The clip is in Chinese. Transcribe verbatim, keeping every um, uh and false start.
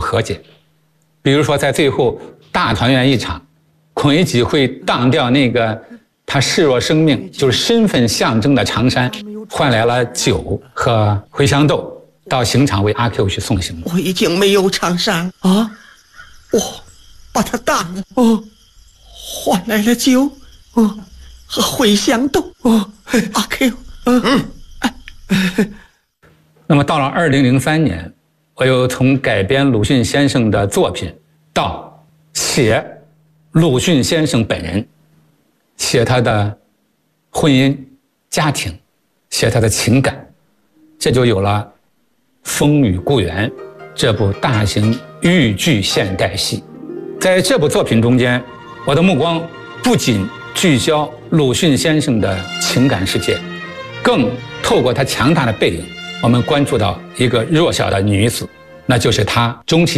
和解。比如说在最后大团圆一场，孔乙己会当掉那个他视若生命就是身份象征的长衫，换来了酒和茴香豆，到刑场为阿 Q 去送行。 我已经没有长衫啊，我把它当了哦，换来了酒哦和茴香豆哦，阿 Q 嗯嗯。 那么到了二零零三年，我又从改编鲁迅先生的作品到写鲁迅先生本人，写他的婚姻家庭，写他的情感，这就有了《风雨故园》这部大型豫剧现代戏。在这部作品中间，我的目光不仅聚焦鲁迅先生的情感世界，更透过他强大的背影，我们关注到一个弱小的女子，那就是他终其